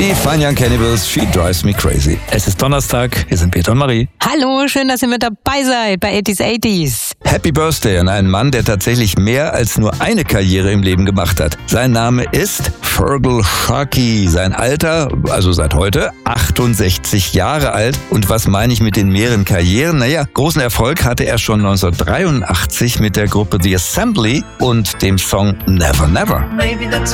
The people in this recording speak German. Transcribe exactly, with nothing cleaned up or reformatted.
Die Fine Young Cannibals, She Drives Me Crazy. Es ist Donnerstag, hier sind Peter und Marie. Hallo, schön, dass ihr mit dabei seid bei eighties eighties. Happy Birthday an einen Mann, der tatsächlich mehr als nur eine Karriere im Leben gemacht hat. Sein Name ist Feargal Sharkey. Sein Alter, also seit heute, achtundsechzig Jahre alt. Und was meine ich mit den mehreren Karrieren? Naja, großen Erfolg hatte er schon neunzehnhundertdreiundachtzig mit der Gruppe The Assembly und dem Song Never Never.